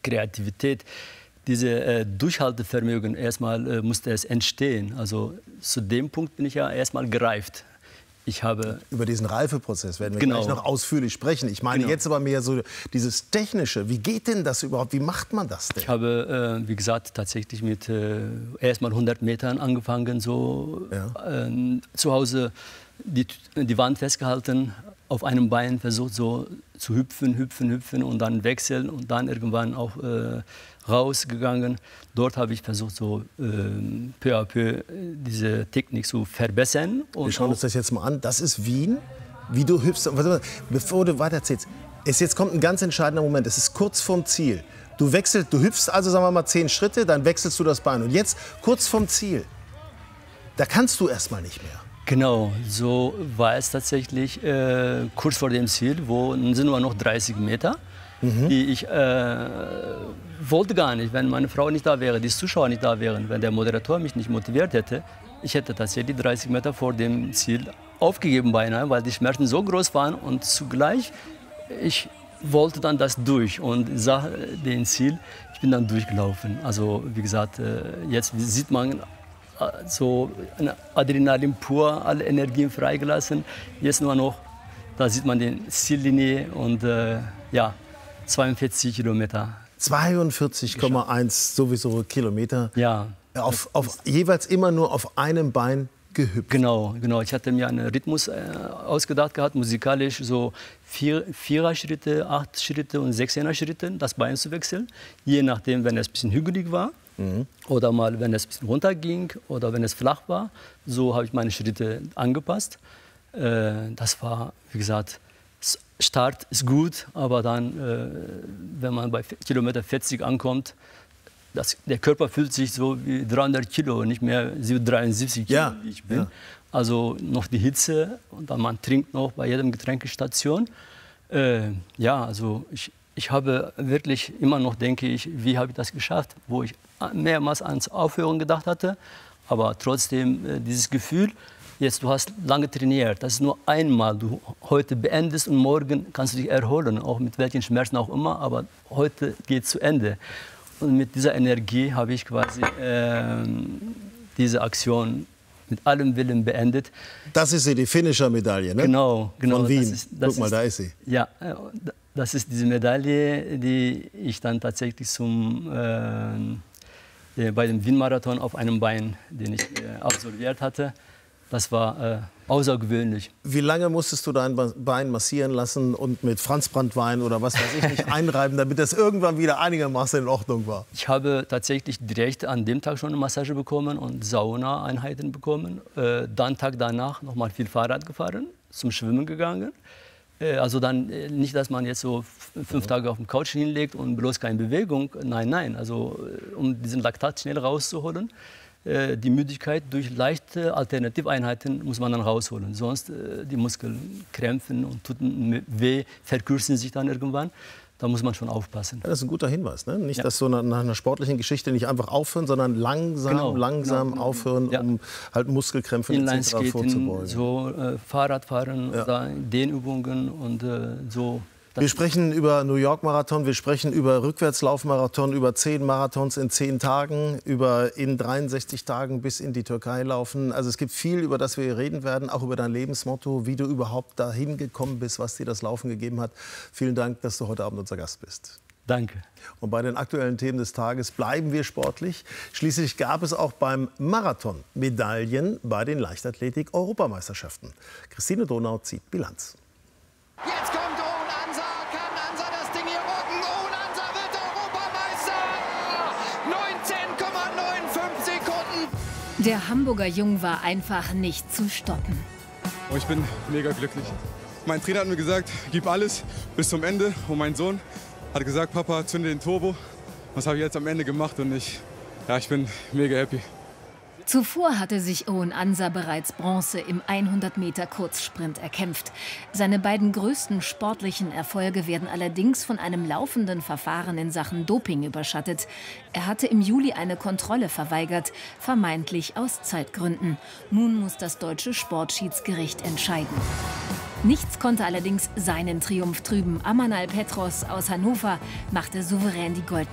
Kreativität, diese Durchhaltevermögen, erstmal musste es entstehen. Also zu dem Punkt bin ich ja erstmal gereift. Über diesen Reifeprozess werden wir gleich noch ausführlich sprechen. Ich meine jetzt aber mehr so dieses Technische. Wie geht denn das überhaupt? Wie macht man das denn? Ich habe, wie gesagt, tatsächlich mit erst mal 100 Metern angefangen, so zu Hause die Wand festgehalten, auf einem Bein versucht so zu hüpfen und dann wechseln und dann irgendwann auch rausgegangen. Dort habe ich versucht, so peu à peu diese Technik zu verbessern. Wir schauen uns das jetzt mal an. Das ist Wien. Wie du hüpfst. Bevor du weiterzählst, jetzt kommt ein ganz entscheidender Moment. Es ist kurz vorm Ziel. Du hüpfst also, sagen wir mal, 10 Schritte, dann wechselst du das Bein. Und jetzt, kurz vorm Ziel, da kannst du erst mal nicht mehr. Genau, so war es tatsächlich kurz vor dem Ziel, wo sind nur noch 30 Meter. Die ich wollte gar nicht, wenn meine Frau nicht da wäre, die Zuschauer nicht da wären, wenn der Moderator mich nicht motiviert hätte. Ich hätte tatsächlich 30 Meter vor dem Ziel aufgegeben beinahe, weil die Schmerzen so groß waren und zugleich, ich wollte dann das durch und sah den Ziel, ich bin dann durchgelaufen. Also wie gesagt, jetzt sieht man so Adrenalin pur, alle Energien freigelassen. Jetzt nur noch, da sieht man die Ziellinie und ja, 42 Kilometer. 42,1 sowieso Kilometer. Ja. Jeweils immer nur auf einem Bein gehüpft. Genau. Ich hatte mir einen Rhythmus ausgedacht gehabt, musikalisch so 4er-Schritte, 8 Schritte und 6er-Schritte, das Bein zu wechseln. Je nachdem, wenn es ein bisschen hügelig war oder mal, wenn es ein bisschen runter ging oder wenn es flach war. So habe ich meine Schritte angepasst. Das war, wie gesagt, Start ist gut, aber dann, wenn man bei Kilometer 40 ankommt, der Körper fühlt sich so wie 300 Kilo, nicht mehr 73 Kilo, wie ich bin. Ja. Also noch die Hitze und dann man trinkt noch bei jedem Getränkestation. Ja, also ich habe wirklich immer noch, denke ich, wie habe ich das geschafft, wo ich mehrmals ans Aufhören gedacht hatte, aber trotzdem dieses Gefühl, jetzt, du hast lange trainiert, das ist nur einmal, du heute beendest und morgen kannst du dich erholen, auch mit welchen Schmerzen auch immer, aber heute geht es zu Ende. Und mit dieser Energie habe ich quasi diese Aktion mit allem Willen beendet. Das ist sie, die Finisher-Medaille, ne? Genau. Von Wien. Guck mal, da ist sie. Ja, das ist diese Medaille, die ich dann tatsächlich bei dem Wien-Marathon auf einem Bein, den ich absolviert hatte. Das war außergewöhnlich. Wie lange musstest du dein Bein massieren lassen und mit Franzbranntwein oder was weiß ich nicht einreiben, damit das irgendwann wieder einigermaßen in Ordnung war? Ich habe tatsächlich direkt an dem Tag schon eine Massage bekommen und Sauna-Einheiten bekommen. Dann Tag danach noch mal viel Fahrrad gefahren, zum Schwimmen gegangen. Also dann nicht, dass man jetzt so 5 Tage auf dem Couch hinlegt und bloß keine Bewegung. Nein. Also um diesen Laktat schnell rauszuholen. Die Müdigkeit durch leichte Alternativeinheiten muss man dann rausholen. Sonst die Muskeln krämpfen und tun weh, verkürzen sich dann irgendwann. Da muss man schon aufpassen. Ja, das ist ein guter Hinweis, ne? Nicht, dass so nach einer sportlichen Geschichte nicht einfach aufhören, sondern langsam aufhören, um halt Muskelkrämpfe etc. vorzubeugen. So Fahrradfahren, oder Dehnübungen und so. Wir sprechen über New York Marathon, wir sprechen über Rückwärtslaufmarathon, über 10 Marathons in 10 Tagen, über in 63 Tagen bis in die Türkei laufen. Also es gibt viel, über das wir hier reden werden, auch über dein Lebensmotto, wie du überhaupt dahin gekommen bist, was dir das Laufen gegeben hat. Vielen Dank, dass du heute Abend unser Gast bist. Danke. Und bei den aktuellen Themen des Tages bleiben wir sportlich. Schließlich gab es auch beim Marathon Medaillen bei den Leichtathletik-Europameisterschaften. Christine Donau zieht Bilanz. Jetzt kommt kann Ansa das Ding hier rocken? Ansa wird Europameister! 19,95 Sekunden. Der Hamburger Jung war einfach nicht zu stoppen. Ich bin mega glücklich. Mein Trainer hat mir gesagt, gib alles bis zum Ende. Und mein Sohn hat gesagt, Papa, zünde den Turbo. Das habe ich jetzt am Ende gemacht und ich bin mega happy. Zuvor hatte sich Owen Ansa bereits Bronze im 100-Meter-Kurzsprint erkämpft. Seine beiden größten sportlichen Erfolge werden allerdings von einem laufenden Verfahren in Sachen Doping überschattet. Er hatte im Juli eine Kontrolle verweigert, vermeintlich aus Zeitgründen. Nun muss das deutsche Sportschiedsgericht entscheiden. Nichts konnte allerdings seinen Triumph trüben. Amanal Petros aus Hannover machte souverän die goldene